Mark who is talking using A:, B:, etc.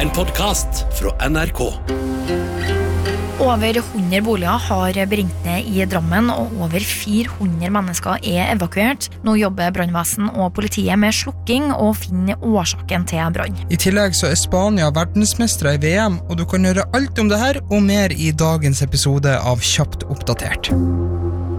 A: en podcast fra NRK.
B: Over 100 boliger har brent ned I Drammen, og over 400 mennesker evakuert. Nå jobber brannvesen og politiet med slukking og finner årsaken til brann.
C: I tillegg så Spania verdensmestere I VM, og du kan høre alt om det her og mer I dagens episode av Kjapt oppdatert.